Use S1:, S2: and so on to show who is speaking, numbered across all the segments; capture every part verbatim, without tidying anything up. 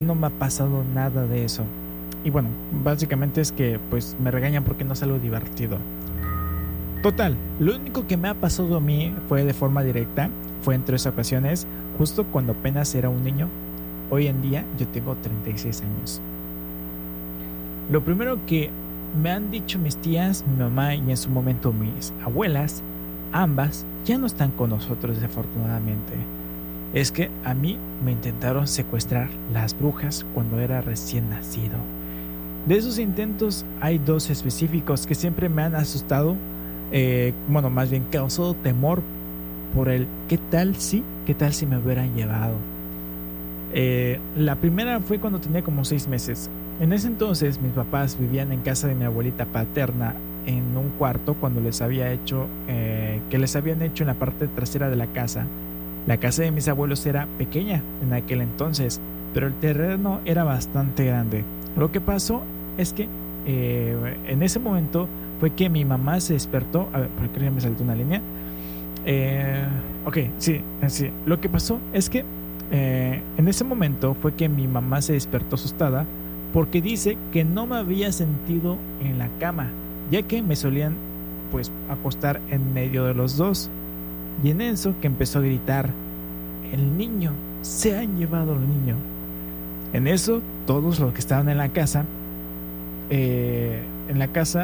S1: no me ha pasado nada de eso. Y bueno, básicamente es que pues me regañan porque no es algo divertido. Total, lo único que me ha pasado a mí fue de forma directa, fue en tres ocasiones, justo cuando apenas era un niño. Hoy en día yo tengo treinta y seis años. Lo primero que me han dicho mis tías, mi mamá y en su momento mis abuelas, ambas ya no están con nosotros desafortunadamente, es que a mí me intentaron secuestrar las brujas cuando era recién nacido. De esos intentos hay dos específicos que siempre me han asustado, eh, bueno, más bien causado temor por el ¿qué tal si? ¿Qué tal si me hubieran llevado? Eh, la primera fue cuando tenía como seis meses. En ese entonces mis papás vivían en casa de mi abuelita paterna en un cuarto cuando les había hecho, eh, que les habían hecho en la parte trasera de la casa. La casa de mis abuelos era pequeña en aquel entonces, pero el terreno era bastante grande. Lo que pasó es que eh, en ese momento fue que mi mamá se despertó. A ver, ¿por qué ya me saltó una línea? Eh, ok, sí, sí. Lo que pasó es que eh, en ese momento fue que mi mamá se despertó asustada porque dice que no me había sentido en la cama, ya que me solían pues acostar en medio de los dos. Y en eso que empezó a gritar, el niño, se han llevado al niño. En eso todos los que estaban en la casa, eh, en la casa,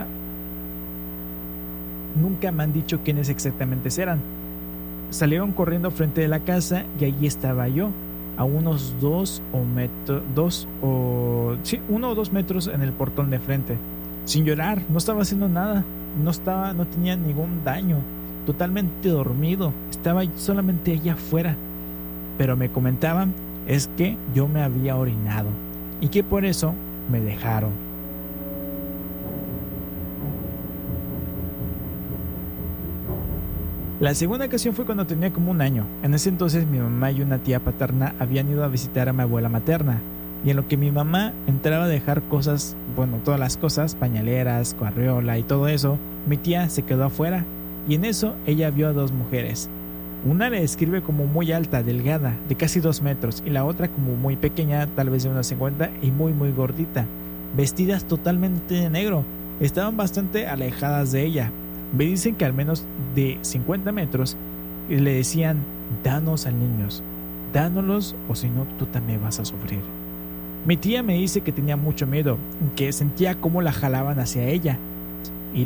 S1: nunca me han dicho quiénes exactamente eran. Salieron corriendo frente de la casa y allí estaba yo, a unos dos o metro, dos o sí, uno o dos metros en el portón de frente, sin llorar, no estaba haciendo nada, no estaba, no tenía ningún daño, totalmente dormido, estaba solamente allá afuera, pero me comentaban es que yo me había orinado y que por eso me dejaron. La segunda ocasión fue cuando tenía como un año. En ese entonces mi mamá y una tía paterna habían ido a visitar a mi abuela materna. Y en lo que mi mamá entraba a dejar cosas, bueno, todas las cosas, pañaleras, carriola y todo eso, mi tía se quedó afuera. Y en eso ella vio a dos mujeres. Una le describe como muy alta, delgada, de casi dos metros, y la otra como muy pequeña, tal vez de unos cincuenta, y muy muy gordita, vestidas totalmente de negro. Estaban bastante alejadas de ella. Me dicen que al menos de cincuenta metros le decían, danos a niños, dánoslos o si no tú también vas a sufrir. Mi tía me dice que tenía mucho miedo, que sentía cómo la jalaban hacia ella